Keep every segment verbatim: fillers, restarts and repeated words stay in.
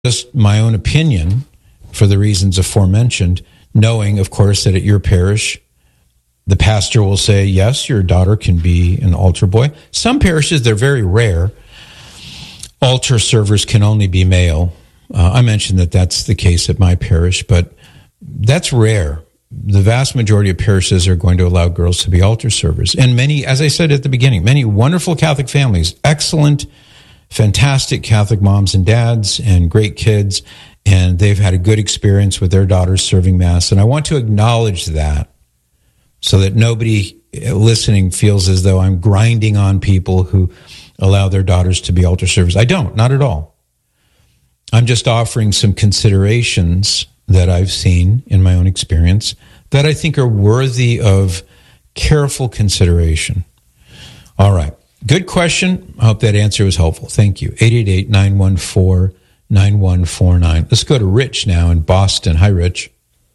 just my own opinion for the reasons aforementioned, knowing, of course, that at your parish, the pastor will say, yes, your daughter can be an altar boy. Some parishes, they're very rare. Altar servers can only be male. Uh, I mentioned that that's the case at my parish, but that's rare. The vast majority of parishes are going to allow girls to be altar servers. And many, as I said at the beginning, many wonderful Catholic families, excellent, fantastic Catholic moms and dads and great kids, and they've had a good experience with their daughters serving Mass. And I want to acknowledge that so that nobody listening feels as though I'm grinding on people who allow their daughters to be altar servers. I don't, not at all. I'm just offering some considerations that I've seen in my own experience that I think are worthy of careful consideration. All right. Good question. I hope that answer was helpful. Thank you. eight eight eight, nine one four, nine one four nine. Let's go to Rich now in Boston. Hi, Rich.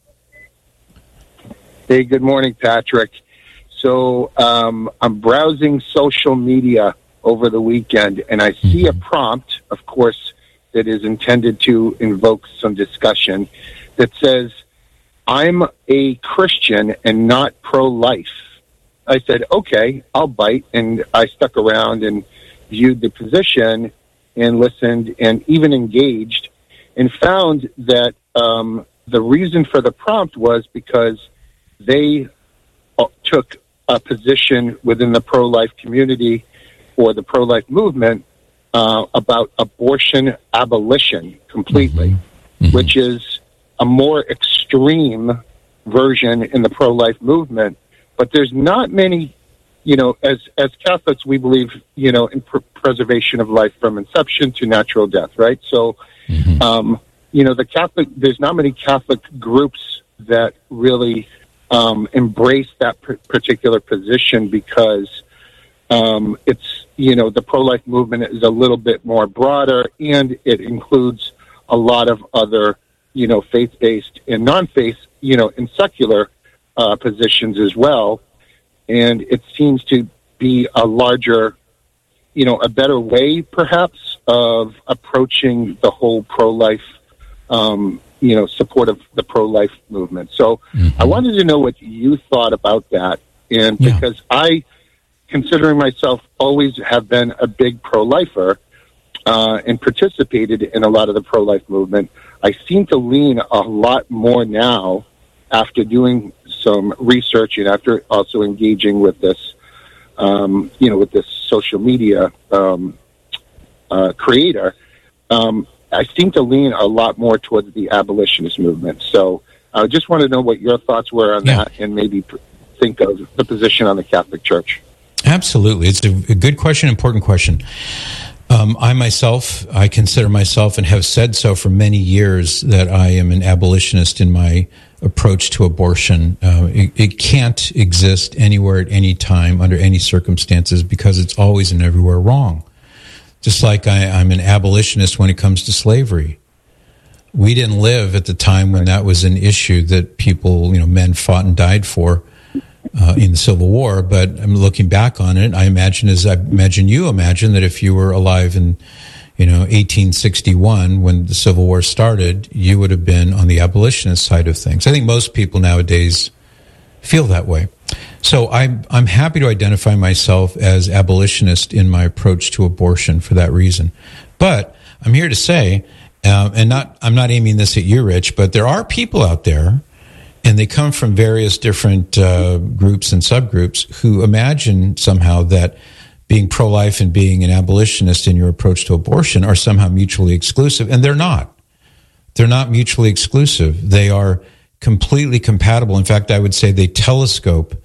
Hey, good morning, Patrick. So um, I'm browsing social media over the weekend, and I see mm-hmm. a prompt, of course, that is intended to invoke some discussion that says, I'm a Christian and not pro-life. I said, okay, I'll bite. And I stuck around and viewed the position and listened and even engaged and found that um, the reason for the prompt was because they took a position within the pro-life community or the pro-life movement uh, about abortion abolition completely, mm-hmm. Mm-hmm. which is a more extreme version in the pro-life movement. But there's not many, you know, as as Catholics, we believe, you know, in pr- preservation of life from inception to natural death, right? So, mm-hmm. um, you know, the Catholic, there's not many Catholic groups that really um, embrace that pr- particular position because um, it's, you know, the pro-life movement is a little bit more broader and it includes a lot of other, you know, faith-based and non-faith, you know, and secular Uh, positions as well, and it seems to be a larger, you know, a better way perhaps of approaching the whole pro-life, um, you know, support of the pro-life movement. So mm-hmm. I wanted to know what you thought about that, and yeah. because I, considering myself, always have been a big pro-lifer uh, and participated in a lot of the pro-life movement, I seem to lean a lot more now after doing some research and after also engaging with this, um, you know, with this social media um, uh, creator, um, I seem to lean a lot more towards the abolitionist movement. So I just want to know what your thoughts were on yeah. that and maybe pr- think of the position on the Catholic Church. Absolutely. It's a, a good question, important question. Um, I myself, I consider myself and have said so for many years that I am an abolitionist in my approach to abortion. Uh, it, it can't exist anywhere at any time under any circumstances because it's always and everywhere wrong. Just like I, I'm an abolitionist when it comes to slavery. We didn't live at the time when that was an issue that people, you know, men fought and died for uh, in the Civil War. But I'm looking back on it, I imagine, as I imagine you imagine, that if you were alive in you know, eighteen sixty-one, when the Civil War started, you would have been on the abolitionist side of things. I think most people nowadays feel that way. So I'm, I'm happy to identify myself as abolitionist in my approach to abortion for that reason. But I'm here to say, uh, and not I'm not aiming this at you, Rich, but there are people out there, and they come from various different uh, groups and subgroups who imagine somehow that being pro-life and being an abolitionist in your approach to abortion are somehow mutually exclusive, and they're not. They're not mutually exclusive. They are completely compatible. In fact, I would say they telescope.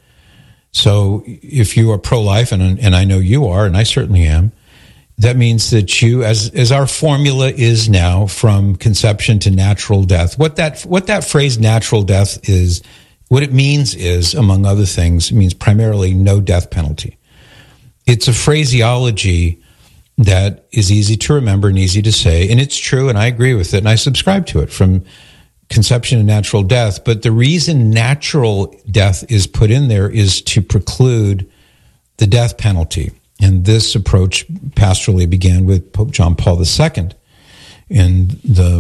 So if you are pro-life, and, and I know you are, and I certainly am, that means that you, as as our formula is now, from conception to natural death, what that what that phrase natural death is, what it means is, among other things, it means primarily no death penalty. It's a phraseology that is easy to remember and easy to say, and it's true, and I agree with it, and I subscribe to it, from conception to natural death. But the reason natural death is put in there is to preclude the death penalty. And this approach pastorally began with Pope John Paul the Second and the